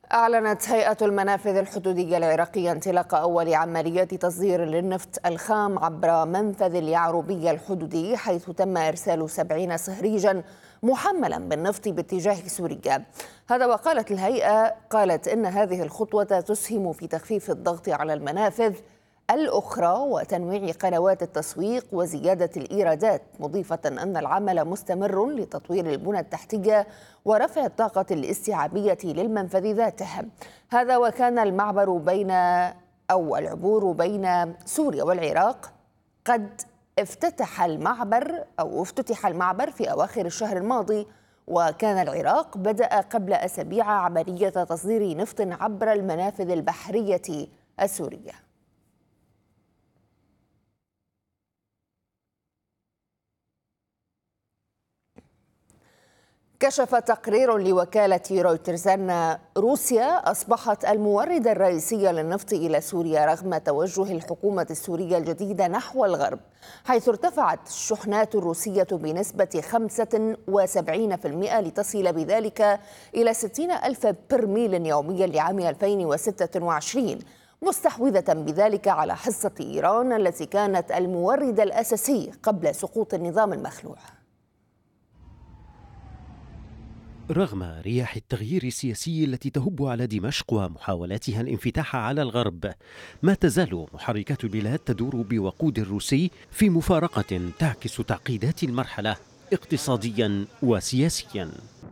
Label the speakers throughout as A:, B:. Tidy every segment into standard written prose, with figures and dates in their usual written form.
A: أعلنت هيئة المنافذ الحدودية العراقية انطلاق أول عمليات تصدير للنفط الخام عبر منفذ اليعربية الحدودي، حيث تم إرسال 70 صهريجا محملا بالنفط باتجاه سوريا. هذا وقالت الهيئة إن هذه الخطوة تسهم في تخفيف الضغط على المنافذ الأخرى وتنويع قنوات التسويق وزيادة الإيرادات، مضيفة أن العمل مستمر لتطوير البنى التحتية ورفع الطاقة الاستيعابية للمنفذ ذاته. هذا وكان العبور بين سوريا والعراق قد افتتح المعبر في أواخر الشهر الماضي، وكان العراق بدأ قبل أسابيع عملية تصدير نفط عبر المنافذ البحرية السورية. كشف تقرير لوكالة رويترز أن روسيا أصبحت المورد الرئيسي للنفط إلى سوريا رغم توجه الحكومة السورية الجديدة نحو الغرب، حيث ارتفعت الشحنات الروسية بنسبة 75% لتصل بذلك إلى 60 ألف برميل يوميا لعام 2026، مستحوذة بذلك على حصة إيران التي كانت المورد الأساسي قبل سقوط النظام المخلوع.
B: رغم رياح التغيير السياسي التي تهب على دمشق ومحاولاتها الانفتاح على الغرب، ما تزال محركات البلاد تدور بوقود الروسي في مفارقة تعكس تعقيدات المرحلة اقتصاديا وسياسيا.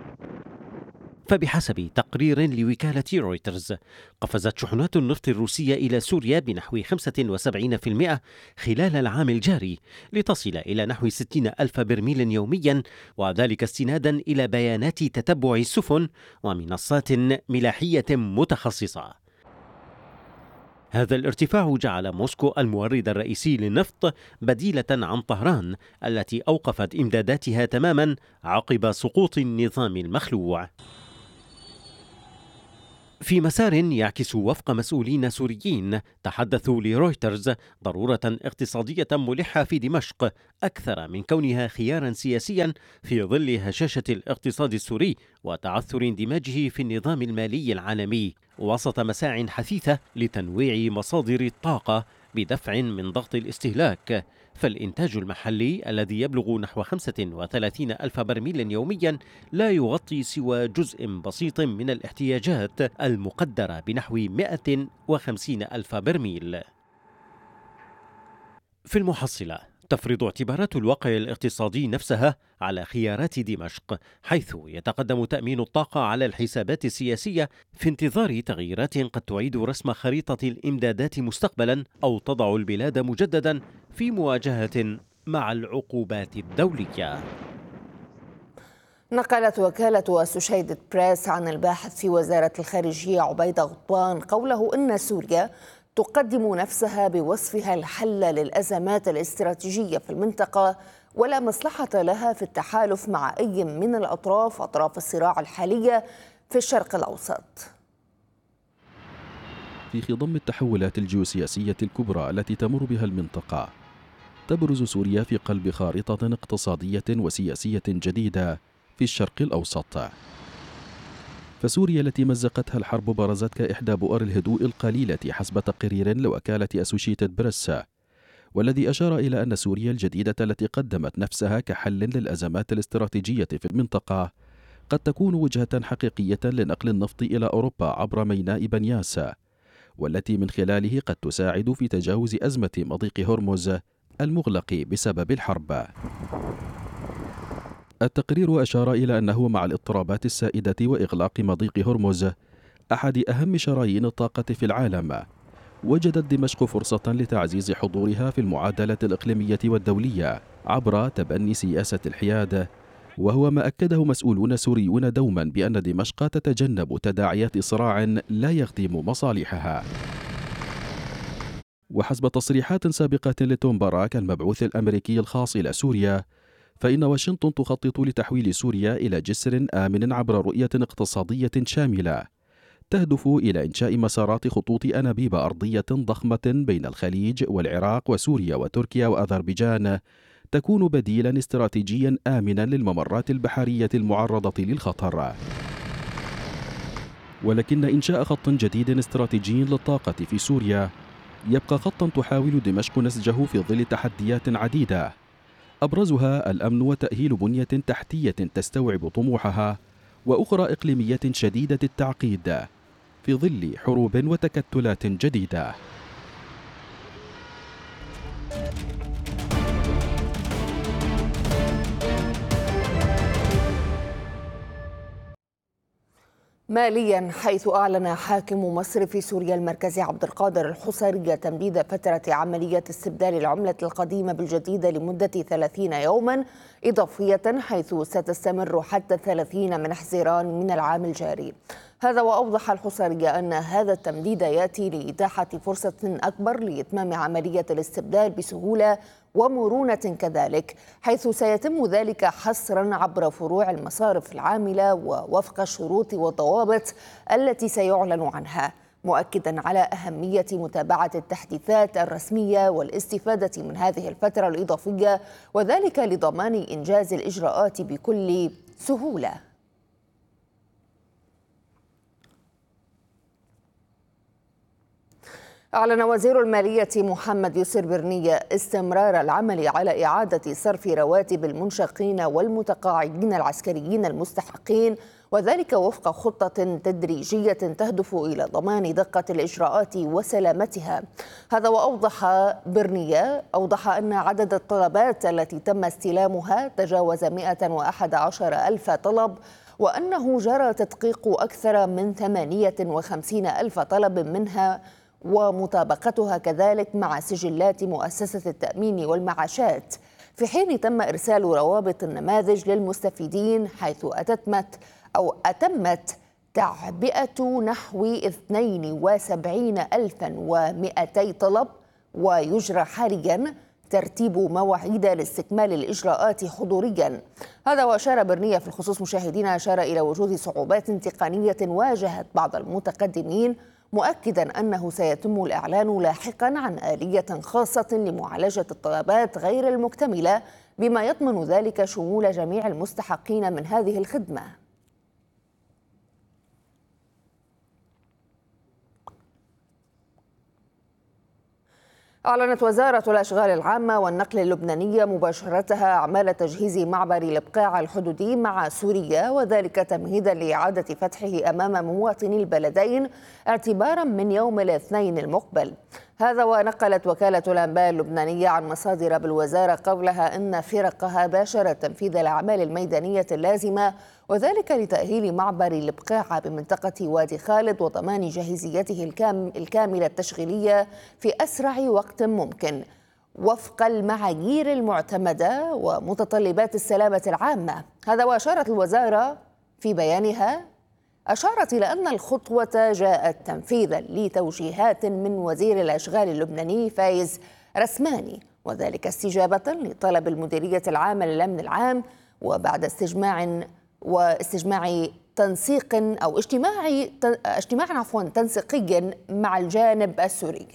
B: فبحسب تقرير لوكالة رويترز، قفزت شحنات النفط الروسية إلى سوريا بنحو 75% خلال العام الجاري لتصل إلى نحو 60 ألف برميل يوميا، وذلك استنادا إلى بيانات تتبع السفن ومنصات ملاحية متخصصة. هذا الارتفاع جعل موسكو المورد الرئيسي للنفط بديلة عن طهران التي أوقفت إمداداتها تماما عقب سقوط النظام المخلوع. في مسار يعكس وفق مسؤولين سوريين تحدثوا لرويترز ضرورة اقتصادية ملحة في دمشق أكثر من كونها خيارا سياسيا في ظل هشاشة الاقتصاد السوري وتعثر اندماجه في النظام المالي العالمي، وسط مساع حثيثة لتنويع مصادر الطاقة بدفع من ضغط الاستهلاك. فالإنتاج المحلي الذي يبلغ نحو 35 ألف برميل يوميا لا يغطي سوى جزء بسيط من الاحتياجات المقدرة بنحو 150 ألف برميل. في المحصلة تفرض اعتبارات الواقع الاقتصادي نفسها على خيارات دمشق، حيث يتقدم تأمين الطاقة على الحسابات السياسية في انتظار تغييرات قد تعيد رسم خريطة الإمدادات مستقبلا أو تضع البلاد مجددا في مواجهة مع العقوبات الدولية.
A: نقلت وكالة أسوشيتد بريس عن الباحث في وزارة الخارجية عبيد غطان قوله إن سوريا تقدم نفسها بوصفها الحل للأزمات الاستراتيجية في المنطقة، ولا مصلحة لها في التحالف مع أي من أطراف الصراع الحالية في الشرق الأوسط.
C: في خضم التحولات الجيوسياسية الكبرى التي تمر بها المنطقة، تبرز سوريا في قلب خارطة اقتصادية وسياسية جديدة في الشرق الأوسط. فسوريا التي مزقتها الحرب برزت كإحدى بؤر الهدوء القليلة حسب تقرير لوكالة أسوشيتد بريس، والذي أشار إلى أن سوريا الجديدة التي قدمت نفسها كحل للأزمات الاستراتيجية في المنطقة قد تكون وجهة حقيقية لنقل النفط إلى أوروبا عبر ميناء بنياس، والتي من خلاله قد تساعد في تجاوز أزمة مضيق هرمز المغلق بسبب الحرب. التقرير أشار إلى أنه مع الاضطرابات السائدة وإغلاق مضيق هرمز أحد أهم شرايين الطاقة في العالم، وجدت دمشق فرصة لتعزيز حضورها في المعادلة الإقليمية والدولية عبر تبني سياسة الحياد، وهو ما أكده مسؤولون سوريون دوما بأن دمشق تتجنب تداعيات صراع لا يخدم مصالحها. وحسب تصريحات سابقة لتوم باراك المبعوث الأمريكي الخاص إلى سوريا، فإن واشنطن تخطط لتحويل سوريا إلى جسر آمن عبر رؤية اقتصادية شاملة تهدف إلى إنشاء مسارات خطوط أنابيب أرضية ضخمة بين الخليج والعراق وسوريا وتركيا وأذربيجان، تكون بديلا استراتيجيا آمنا للممرات البحرية المعرضة للخطر. ولكن إنشاء خط جديد استراتيجي للطاقة في سوريا يبقى خطا تحاول دمشق نسجه في ظل تحديات عديدة، أبرزها الأمن وتأهيل بنية تحتية تستوعب طموحها، وأخرى إقليمية شديدة التعقيد في ظل حروب وتكتلات جديدة.
A: ماليا، حيث أعلن حاكم مصرف سوريا المركزي عبد القادر الحصري تمديد فترة عملية استبدال العملة القديمة بالجديدة لمدة 30 يوما إضافية، حيث ستستمر حتى 30 من حزيران من العام الجاري. هذا وأوضح الحصري أن هذا التمديد يأتي لإتاحة فرصة أكبر لإتمام عملية الاستبدال بسهولة ومرونة كذلك، حيث سيتم ذلك حصرا عبر فروع المصارف العاملة ووفق الشروط والضوابط التي سيعلن عنها، مؤكدا على أهمية متابعة التحديثات الرسمية والاستفادة من هذه الفترة الإضافية، وذلك لضمان إنجاز الإجراءات بكل سهولة. أعلن وزير المالية محمد يسر برنية استمرار العمل على إعادة صرف رواتب المنشقين والمتقاعدين العسكريين المستحقين، وذلك وفق خطة تدريجية تهدف إلى ضمان دقة الإجراءات وسلامتها. هذا وأوضح برنية أن عدد الطلبات التي تم استلامها تجاوز 111 ألف طلب، وأنه جرى تدقيق أكثر من 58 ألف طلب منها ومطابقتها كذلك مع سجلات مؤسسة التأمين والمعاشات، في حين تم إرسال روابط النماذج للمستفيدين، حيث أتمت تعبئة نحو 72,200 طلب، ويجرى حاليا ترتيب مواعيد لاستكمال الإجراءات حضوريا. هذا وأشار برنية في الخصوص مشاهدينا إلى وجود صعوبات تقنية واجهت بعض المتقدمين، مؤكدا أنه سيتم الإعلان لاحقا عن آلية خاصة لمعالجة الطلبات غير المكتملة، بما يضمن ذلك شمول جميع المستحقين من هذه الخدمة. أعلنت وزارة الأشغال العامة والنقل اللبنانية مباشرتها أعمال تجهيز معبر البقاع الحدودي مع سوريا، وذلك تمهيدا لإعادة فتحه أمام مواطني البلدين اعتبارا من يوم الاثنين المقبل. هذا ونقلت وكالة الأنباء اللبنانية عن مصادر بالوزارة قولها إن فرقها باشرت تنفيذ الأعمال الميدانية اللازمة، وذلك لتأهيل معبر البقاع بمنطقة وادي خالد وضمان جاهزيته الكاملة التشغيلية في أسرع وقت ممكن وفق المعايير المعتمدة ومتطلبات السلامة العامة. هذا وأشارت الوزارة في بيانها إلى أن الخطوة جاءت تنفيذا لتوجيهات من وزير الأشغال اللبناني فايز رسماني، وذلك استجابة لطلب المديرية العامة للأمن العام، وبعد استجماع تنسيق أو اجتماع تنسيقي مع الجانب السوري.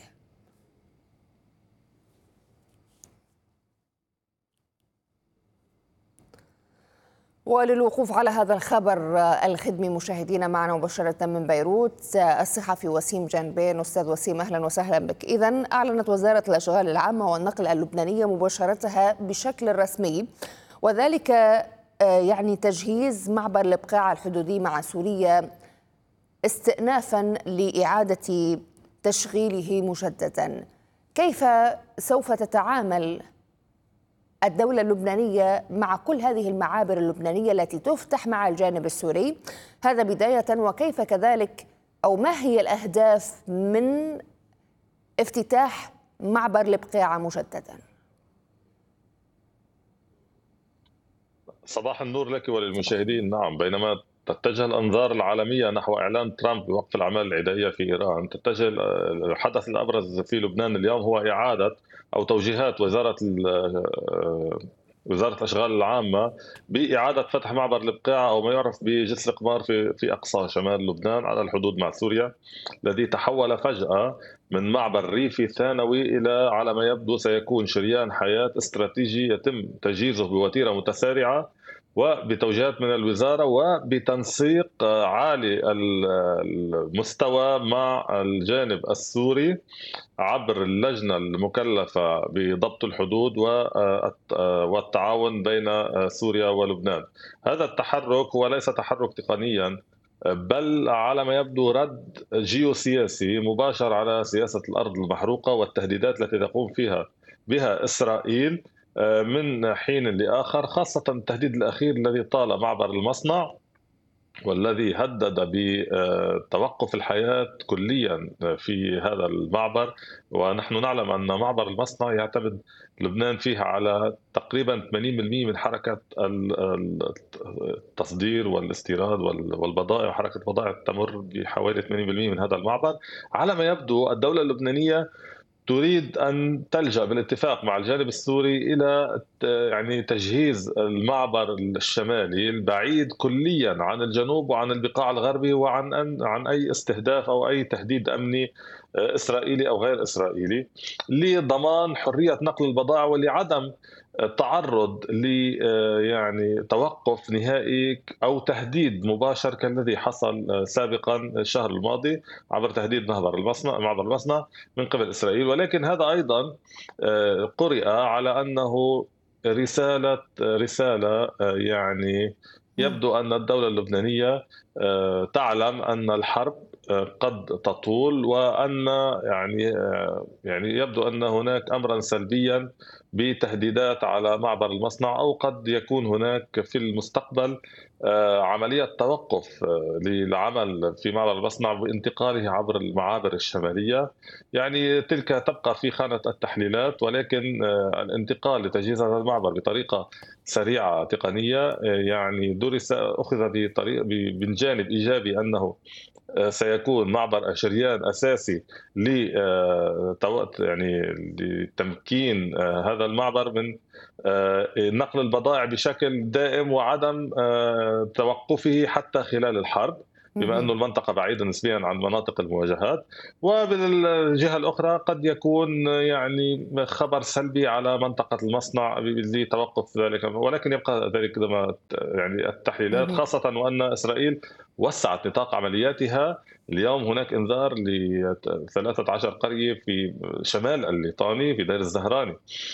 A: وللوقوف على هذا الخبر الخدمي مشاهدينا، معنا مباشرة من بيروت الصحفي وسيم جانبين. أستاذ وسيم، أهلا وسهلا بك. إذن أعلنت وزارة الأشغال العامة والنقل اللبنانية مباشرتها بشكل رسمي، وذلك يعني تجهيز معبر البقاع الحدودي مع سوريا استئنافا لإعادة تشغيله مجددا. كيف سوف تتعامل الدولة اللبنانية مع كل هذه المعابر اللبنانية التي تفتح مع الجانب السوري؟ هذا بداية، وكيف كذلك أو ما هي الأهداف من افتتاح معبر البقاع مجددا؟
D: صباح النور لك وللمشاهدين. نعم، بينما تتجه الأنظار العالمية نحو إعلان ترامب بوقف الأعمال العدائية في إيران، تتجه الحدث الأبرز في لبنان اليوم هو إعادة أو توجيهات وزارة الأشغال العامة بإعادة فتح معبر البقاع أو ما يعرف بجسر القمار في أقصى شمال لبنان على الحدود مع سوريا، الذي تحول فجأة من معبر ريفي ثانوي إلى على ما يبدو سيكون شريان حياة استراتيجي يتم تجهيزه بوتيرة متسارعة وبتوجيهات من الوزارة وبتنسيق عالي المستوى مع الجانب السوري عبر اللجنة المكلفة بضبط الحدود والتعاون بين سوريا ولبنان. هذا التحرك هو ليس تحرك تقنيا، بل على ما يبدو رد جيوسياسي مباشر على سياسة الأرض المحروقة والتهديدات التي تقوم بها إسرائيل من حين لآخر، خاصة التهديد الأخير الذي طال معبر المصنع والذي هدد بتوقف الحياة كليا في هذا المعبر. ونحن نعلم أن معبر المصنع يعتمد لبنان فيها على تقريبا 80% من حركة التصدير والاستيراد والبضائع، وحركة البضائع تمر بحوالي 80% من هذا المعبر. على ما يبدو الدولة اللبنانية تريد أن تلجأ بالاتفاق مع الجانب السوري إلى يعني تجهيز المعبر الشمالي البعيد كليا عن الجنوب وعن البقاع الغربي عن أي استهداف أو أي تهديد أمني إسرائيلي أو غير إسرائيلي، لضمان حرية نقل البضائع ولعدم تعرض ل يعني توقف نهائي أو تهديد مباشر كالذي حصل سابقا الشهر الماضي عبر تهديد معبر المصنع من قبل إسرائيل. ولكن هذا أيضا قرئ على أنه رسالة يعني يبدو أن الدولة اللبنانية تعلم أن الحرب قد تطول، وأن يعني يبدو أن هناك أمرا سلبيا بتهديدات على معبر المصنع، أو قد يكون هناك في المستقبل عملية توقف للعمل في معبر المصنع بانتقاله عبر المعابر الشمالية. يعني تلك تبقى في خانة التحليلات، ولكن الانتقال لتجهيز هذا المعبر بطريقة سريعة تقنية يعني أخذ من جانب إيجابي أنه سيكون معبر شريان أساسي يعني لتمكين هذا المعبر من نقل البضائع بشكل دائم وعدم توقفه حتى خلال الحرب، بما أن المنطقة بعيدة نسبيا عن مناطق المواجهات. وبالجهة الأخرى قد يكون يعني خبر سلبي على منطقة المصنع لتوقف ذلك، ولكن يبقى ذلك يعني التحليلات، خاصة وأن إسرائيل وسعت نطاق عملياتها. اليوم هناك إنذار ل 13 قرية في شمال الليطاني في دير الزهراني،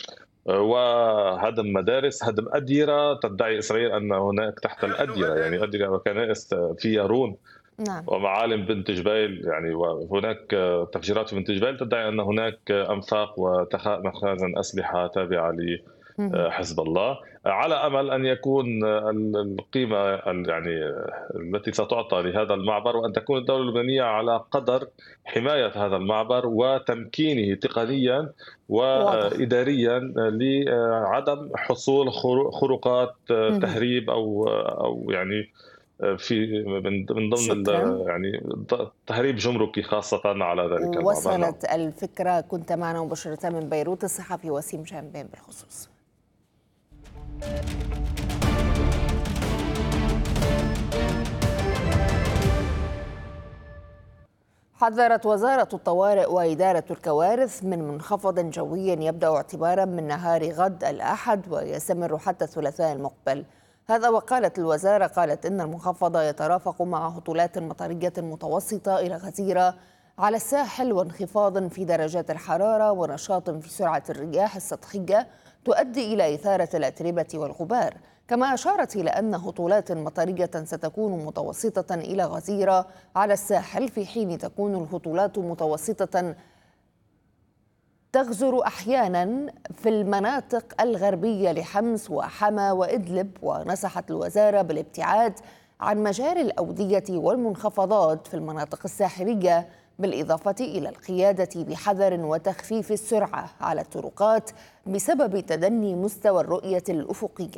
D: وهدم مدارس، هدم أديرة. تدعي إسرائيل أن هناك تحت الأديرة يعني أديرة وكنائس في يارون ومعالم بنت جبيل، يعني وهناك تفجيرات في بنت جبيل. تدعي أن هناك أنفاق ومخازن أسلحة تابعة لحزب الله، على أمل أن يكون القيمة يعني التي ستعطى لهذا المعبر، وأن تكون الدولة اللبنانية على قدر حماية هذا المعبر وتمكينه تقنيا وإداريا لعدم حصول خروقات تهريب أو يعني في من ضمن يعني تهريب جمركي خاصة على ذلك المعبر.
A: وصلت الفكرة. كنت معنا مباشرة من بيروت الصحفي وسيم جنبين بالخصوص. حذرت وزارة الطوارئ وإدارة الكوارث من منخفض جوي يبدأ اعتبارا من نهار غد الأحد ويستمر حتى الثلاثاء المقبل. هذا وقالت الوزارة إن المنخفض يترافق مع هطولات مطرية متوسطة إلى غزيرة على الساحل، وانخفاض في درجات الحرارة، ونشاط في سرعة الرياح السطحية تؤدي إلى إثارة الأتربة والغبار. كما أشارت إلى أن هطولات مطرية ستكون متوسطة إلى غزيرة على الساحل، في حين تكون الهطولات متوسطة تغزر أحيانا في المناطق الغربية لحمص وحما وإدلب. ونصحت الوزارة بالابتعاد عن مجاري الأودية والمنخفضات في المناطق الساحلية، بالإضافة إلى القيادة بحذر وتخفيف السرعة على الطرقات بسبب تدني مستوى الرؤية الأفقية.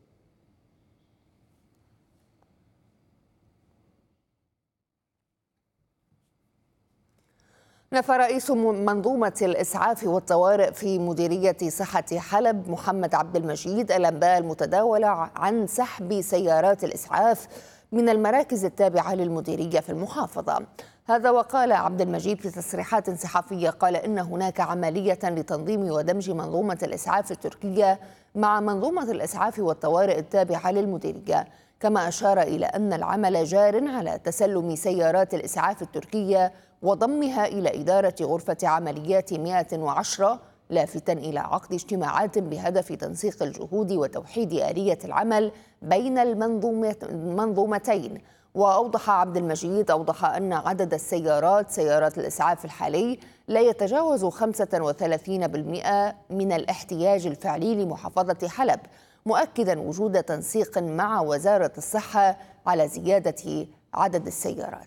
A: نفى رئيس منظومة الإسعاف والطوارئ في مديرية صحة حلب محمد عبد المجيد الأنباء المتداولة عن سحب سيارات الإسعاف من المراكز التابعة للمديرية في المحافظة. هذا وقال عبد المجيد في تصريحات صحفية، قال إن هناك عملية لتنظيم ودمج منظومة الإسعاف التركية مع منظومة الإسعاف والطوارئ التابعة للمديرية، كما أشار إلى أن العمل جار على تسلم سيارات الإسعاف التركية وضمها إلى إدارة غرفة عمليات 110، لافتا إلى عقد اجتماعات بهدف تنسيق الجهود وتوحيد آلية العمل بين المنظومتين. وأوضح عبد المجيد أن عدد سيارات الإسعاف الحالي لا يتجاوز 35% من الاحتياج الفعلي لمحافظة حلب، مؤكدا وجود تنسيق مع وزارة الصحة على زيادة عدد السيارات.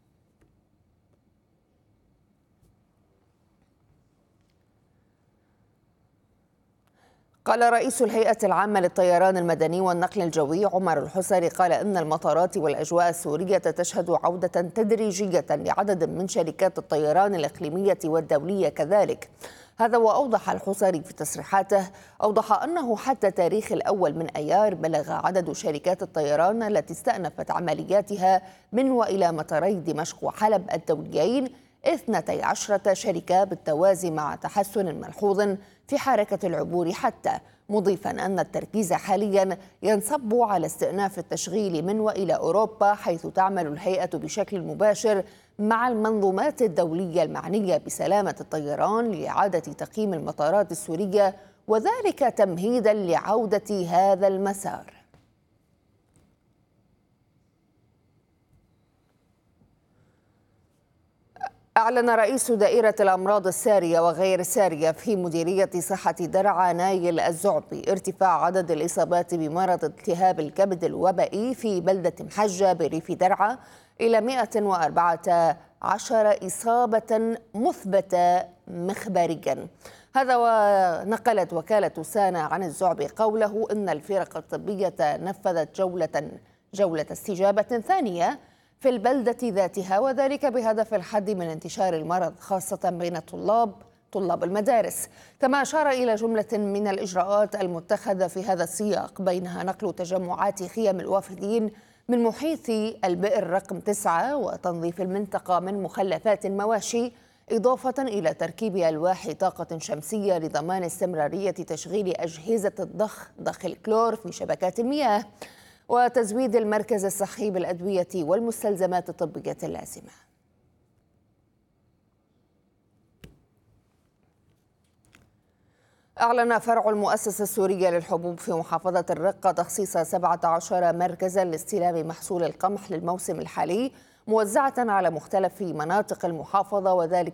A: قال رئيس الهيئة العامة للطيران المدني والنقل الجوي عمر الحسري، قال إن المطارات والأجواء السورية تشهد عودة تدريجية لعدد من شركات الطيران الإقليمية والدولية كذلك. هذا وأوضح الحسري في تصريحاته أنه حتى تاريخ الأول من أيار بلغ عدد شركات الطيران التي استأنفت عملياتها من وإلى مطاري دمشق وحلب الدوليين 12 شركة بالتوازي، مع تحسن ملحوظ في حركة العبور، حتى مضيفا أن التركيز حاليا ينصب على استئناف التشغيل من وإلى أوروبا، حيث تعمل الهيئة بشكل مباشر مع المنظومات الدولية المعنية بسلامة الطيران لإعادة تقييم المطارات السورية، وذلك تمهيدا لعودة هذا المسار. أعلن رئيس دائرة الأمراض السارية وغير السارية في مديرية صحة درعا نايل الزعبي ارتفاع عدد الإصابات بمرض التهاب الكبد الوبائي في بلدة محجة بريف درعا إلى 114 إصابة مثبتة مخبريا. هذا ونقلت وكالة سانا عن الزعبي قوله إن الفرق الطبية نفذت جولة استجابة ثانية في البلدة ذاتها، وذلك بهدف الحد من انتشار المرض خاصة بين طلاب المدارس. كما أشار إلى جملة من الإجراءات المتخذة في هذا السياق، بينها نقل تجمعات خيم الوافدين من محيط البئر رقم 9 وتنظيف المنطقة من مخلفات المواشي، إضافة إلى تركيب ألواح طاقة شمسية لضمان استمرارية تشغيل أجهزة ضخ الكلور في شبكات المياه، وتزويد المركز الصحي بالأدوية والمستلزمات الطبية اللازمة. أعلن فرع المؤسسة السورية للحبوب في محافظة الرقة تخصيص 17 مركزا لاستلام محصول القمح للموسم الحالي، موزعة على مختلف مناطق المحافظة، وذلك